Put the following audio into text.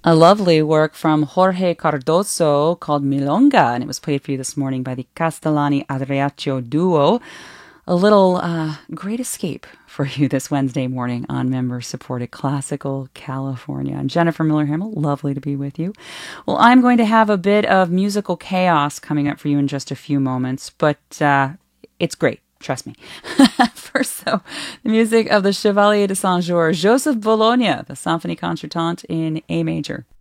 A lovely work from Jorge Cardoso called Milonga, and it was played for you this morning by the Castellani Adriaccio duo. A little great escape for you this Wednesday morning on member-supported Classical California. I'm Jennifer Miller-Himmel. Lovely to be with you. Well, I'm going to have a bit of musical chaos coming up for you in just a few moments, but it's great. Trust me. First, though, the music of the Chevalier de Saint-Georges, Joseph Bologna, the Symphonie Concertante in A major.